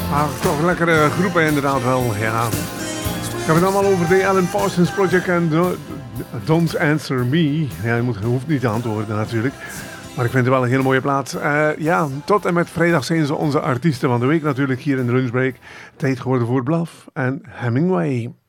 Toch een lekkere groep inderdaad wel, ja. Ik heb het allemaal over de Alan Parsons Project en Don't Answer Me. Ja, je hoeft niet te antwoorden natuurlijk. Maar ik vind het wel een hele mooie plaat. Ja, tot en met vrijdag zijn ze onze artiesten van de week natuurlijk hier in de lunchbreak. Tijd geworden voor Bluff en Hemingway.